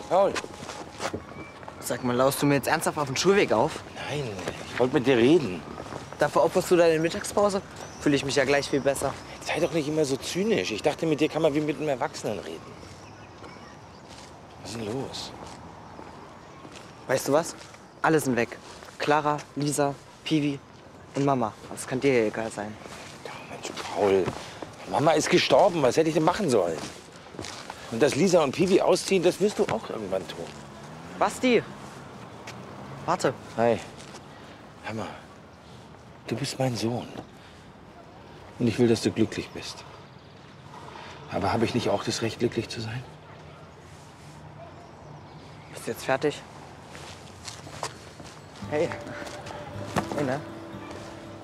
Paul. Sag mal, laust du mir jetzt ernsthaft auf den Schulweg auf? Nein, ich wollte mit dir reden. Dafür opferst du deine Mittagspause? Fühle ich mich ja gleich viel besser. Sei doch nicht immer so zynisch. Ich dachte, mit dir kann man wie mit einem Erwachsenen reden. Was ist denn los? Weißt du was? Alle sind weg. Clara, Lisa, Piwi und Mama. Das kann dir ja egal sein. Oh, Mensch, Paul. Mama ist gestorben. Was hätte ich denn machen sollen? Und dass Lisa und Piwi ausziehen, das wirst du auch irgendwann tun. Basti! Warte. Hi. Hör mal. Du bist mein Sohn. Und ich will, dass du glücklich bist. Aber habe ich nicht auch das Recht, glücklich zu sein? Bist du jetzt fertig? Hey. Hey, ne?